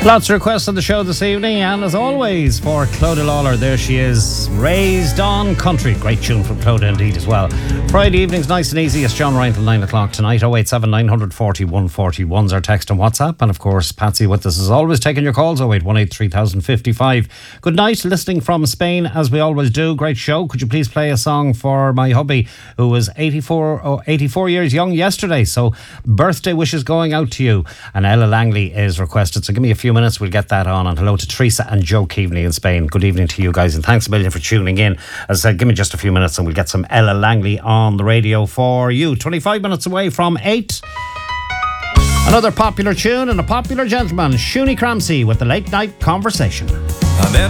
Lots of requests on the show this evening, and as always, for Clodagh Lawler, there she is, Raised on Country. Great tune from Clodagh indeed as well. Friday evenings, nice and easy. It's John Ryan till 9 o'clock tonight. 087 940 141's our text and WhatsApp. And of course, Patsy with us as always, taking your calls. 0818 3055. Good night, listening from Spain as we always do. Great show. Could you please play a song for my hubby who was 84 years young yesterday? So birthday wishes going out to you. And Ella Langley is requested. So give me a few minutes, we'll get that on. And hello to Teresa and Joe Keaveney in Spain. Good evening to you guys, and thanks a million for tuning in. As I said, give me just a few minutes and we'll get some Ella Langley on the radio for you. 25 minutes away from 8. Another popular tune and a popular gentleman, Shuni Cramsey with the Late Night Conversation. I met